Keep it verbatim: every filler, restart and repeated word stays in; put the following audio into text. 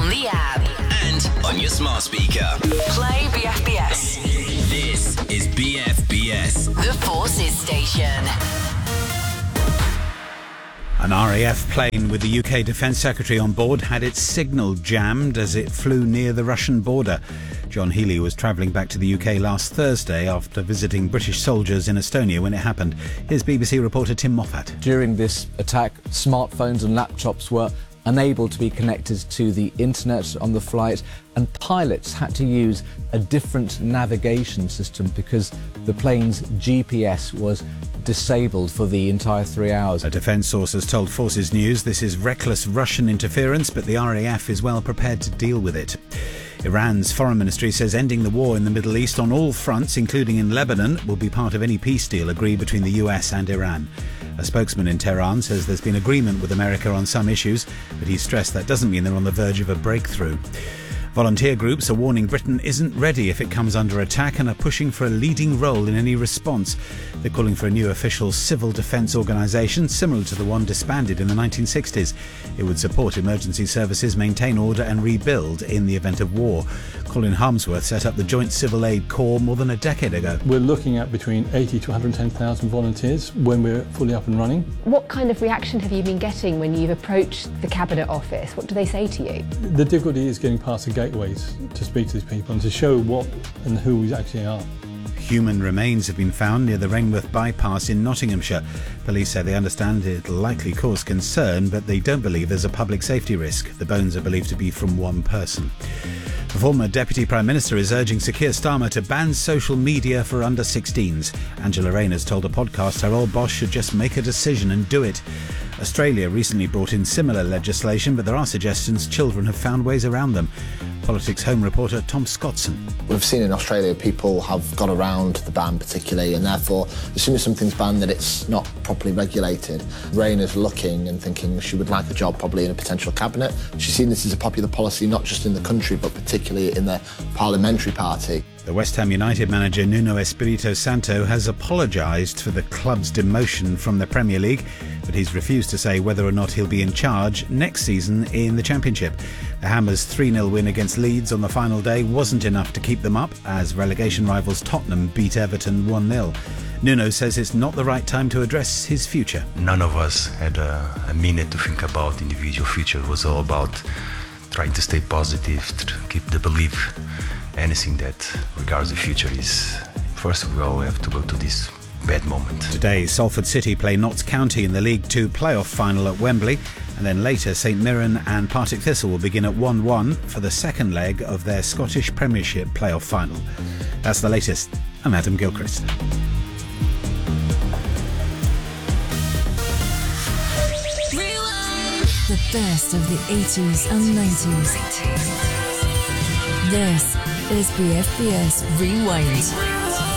on the app and on your smart speaker. Play B F B S. This is B F B S, The Forces Station. An R A F plane with the U K Defence Secretary on board had its signal jammed as it flew near the Russian border. John Healey was travelling back to the U K last Thursday after visiting British soldiers in Estonia when it happened. Here's B B C reporter Tim Moffat. During this attack, smartphones and laptops were unable to be connected to the internet on the flight, and pilots had to use a different navigation system because the plane's G P S was disabled for the entire three hours. A defence source has told Forces News this is reckless Russian interference, but the R A F is well prepared to deal with it. Iran's foreign ministry says ending the war in the Middle East on all fronts, including in Lebanon, will be part of any peace deal agreed between the U S and Iran. A spokesman in Tehran says there's been agreement with America on some issues, but he stressed that doesn't mean they're on the verge of a breakthrough. Volunteer groups are warning Britain isn't ready if it comes under attack and are pushing for a leading role in any response. They're calling for a new official civil defence organisation similar to the one disbanded in the nineteen sixties. It would support emergency services, maintain order and rebuild in the event of war. Colin Harmsworth set up the Joint Civil Aid Corps more than a decade ago. We're looking at between eighty to one hundred ten thousand volunteers when we're fully up and running. What kind of reaction have you been getting when you've approached the Cabinet Office? What do they say to you? The difficulty is getting past the gateways to speak to these people and to show what and who we actually are. Human remains have been found near the Rainworth bypass in Nottinghamshire. Police say they understand it'll likely cause concern, but they don't believe there's a public safety risk. The bones are believed to be from one person. The former Deputy Prime Minister is urging Sir Keir Starmer to ban social media for under sixteens. Angela Rayner's told a podcast her old boss should just make a decision and do it. Australia recently brought in similar legislation, but there are suggestions children have found ways around them. Politics Home reporter Tom Scottson. We've seen in Australia people have got around the ban particularly, and therefore as soon as something's banned that it's not properly regulated, Rayner's looking and thinking she would like a job probably in a potential cabinet. She's seen this as a popular policy not just in the country but particularly in the parliamentary party. The West Ham United manager Nuno Espirito Santo has apologised for the club's demotion from the Premier League, but he's refused to say whether or not he'll be in charge next season in the Championship. The Hammers' three nil win against Leeds on the final day wasn't enough to keep them up, as relegation rivals Tottenham beat Everton one nil. Nuno says it's not the right time to address his future. None of us had a, a minute to think about individual future. It was all about trying to stay positive, to keep the belief. Anything that regards the future is, first of all, we have to go to this bad moment. Today, Salford City play Notts County in the League Two playoff final at Wembley, and then later St Mirren and Partick Thistle will begin at one one for the second leg of their Scottish Premiership playoff final. That's the latest. I'm Adam Gilchrist. The best of the eighties and nineties. This is B F B S Rewind.